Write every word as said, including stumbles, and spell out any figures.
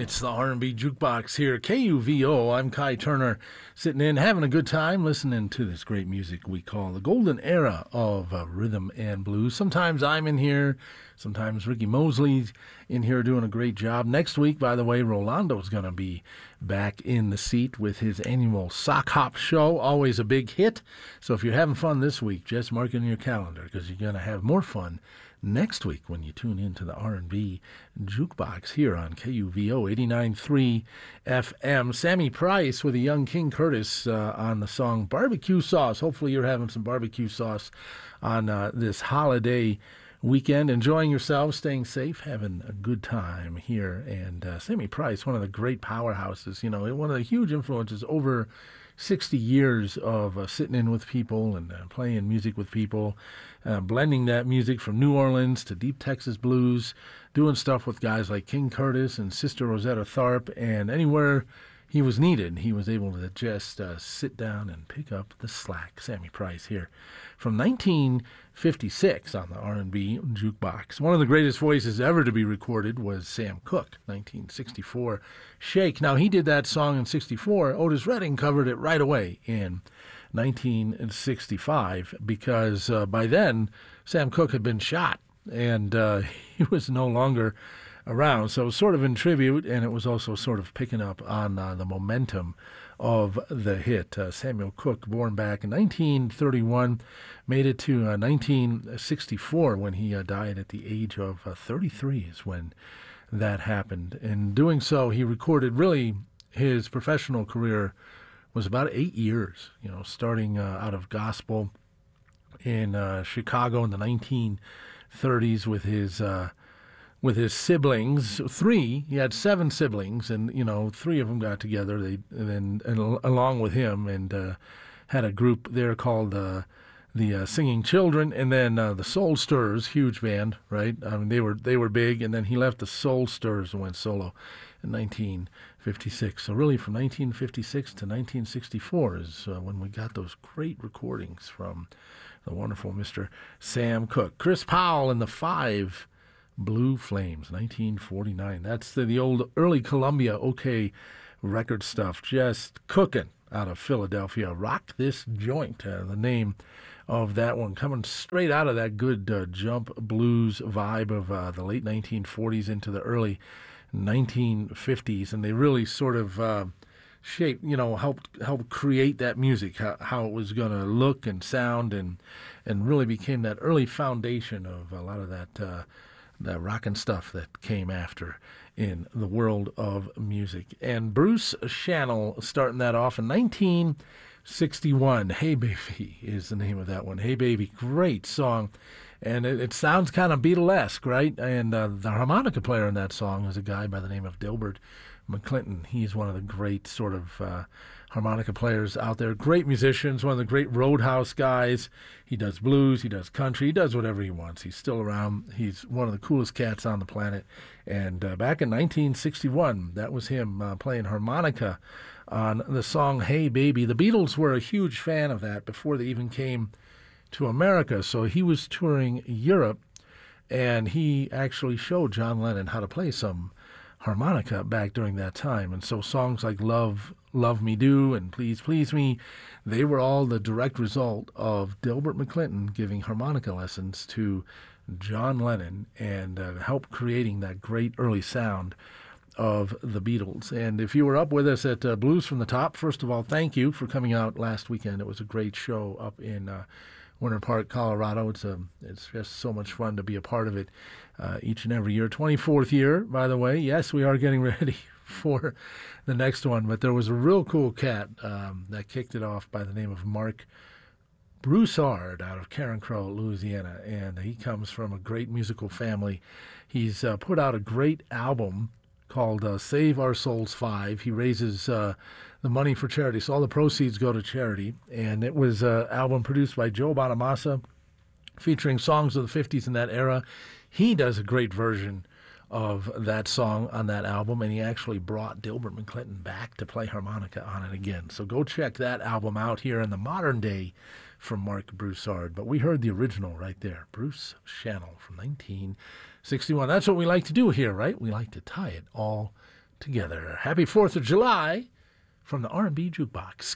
It's the R and B Jukebox here, K U V O. I'm Kai Turner, sitting in, having a good time, listening to this great music we call the golden era of uh, rhythm and blues. Sometimes I'm in here, sometimes Ricky Mosley's in here doing a great job. Next week, by the way, Rolando's going to be back in the seat with his annual Sock Hop show, always a big hit. So if you're having fun this week, just mark it in your calendar because you're going to have more fun next week when you tune in to the R and B Jukebox here on K U V O eighty-nine point three F M. Sammy Price with a young King Curtis uh, on the song Barbecue Sauce. Hopefully you're having some barbecue sauce on uh, this holiday weekend, enjoying yourselves, staying safe, having a good time here. And uh, Sammy Price, one of the great powerhouses, you know, one of the huge influences over sixty years of uh, sitting in with people and uh, playing music with people, uh, blending that music from New Orleans to deep Texas blues, doing stuff with guys like King Curtis and Sister Rosetta Tharpe, and anywhere he was needed, he was able to just uh, sit down and pick up the slack. Sammy Price here from nineteen fifty-six on the R and B Jukebox. One of the greatest voices ever to be recorded was Sam Cooke, nineteen sixty-four, Shake. Now, he did that song in sixty-four. Otis Redding covered it right away in nineteen sixty-five because uh, by then Sam Cooke had been shot and uh, he was no longer around. So it was sort of in tribute, and it was also sort of picking up on uh, the momentum of the hit. Uh, Samuel Cooke, born back in nineteen thirty-one, made it to uh, nineteen sixty-four when he uh, died at the age of uh, thirty-three is when that happened. In doing so, he recorded really his professional career was about eight years, you know, starting uh, out of gospel in uh, Chicago in the nineteen thirties with his uh, with his siblings. Three, he had seven siblings, and you know, three of them got together. They and then and along with him, and uh, had a group there called uh, the uh, Singing Children, and then uh, the Soul Stirrers, huge band, right? I mean, they were they were big, and then he left the Soul Stirrers and went solo in nineteen fifty-six. So really, from nineteen fifty-six to nineteen sixty-four is uh, when we got those great recordings from the wonderful Mister Sam Cooke. Chris Powell and the Five Blue Flames, nineteen forty-nine. That's the, the old early Columbia OK record stuff, just cooking out of Philadelphia. Rock This Joint, uh, the name of that one, coming straight out of that good uh, jump blues vibe of uh, the late nineteen forties into the early nineteen fifties, and they really sort of uh, shaped, you know, helped helped create that music, how, how it was going to look and sound, and and really became that early foundation of a lot of that uh, that rockin' stuff that came after in the world of music. And Bruce Channel starting that off in nineteen sixty-one. Hey Baby is the name of that one. Hey Baby, great song. And it, it sounds kind of Beatlesque, right? And uh, the harmonica player in that song is a guy by the name of Dilbert McClinton. He's one of the great sort of uh, harmonica players out there. Great musicians, one of the great Roadhouse guys. He does blues, he does country, he does whatever he wants. He's still around. He's one of the coolest cats on the planet. And uh, back in nineteen sixty-one, that was him uh, playing harmonica on the song Hey Baby. The Beatles were a huge fan of that before they even came to America. So he was touring Europe, and he actually showed John Lennon how to play some harmonica back during that time. And so songs like Love, Love Me Do and Please Please Me, they were all the direct result of Dilbert McClinton giving harmonica lessons to John Lennon and uh, help creating that great early sound of the Beatles. And if you were up with us at uh, Blues from the Top, first of all, thank you for coming out last weekend. It was a great show up in uh, Winter Park, Colorado. It's a, it's just so much fun to be a part of it uh, each and every year. twenty-fourth year, by the way. Yes, we are getting ready for the next one, but there was a real cool cat um, that kicked it off by the name of Mark Broussard out of Carencro, Louisiana, and he comes from a great musical family. He's uh, put out a great album called uh, Save Our Souls five. He raises uh, the money for charity, so all the proceeds go to charity. And it was an album produced by Joe Bonamassa, featuring songs of the fifties in that era. He does a great version of that song on that album, and he actually brought Dilbert McClinton back to play harmonica on it again. So go check that album out here in the modern day from Mark Broussard. But we heard the original right there, Bruce Channel from nineteen sixty-one. That's what we like to do here, right? We like to tie it all together. Happy fourth of July from the R and B Jukebox.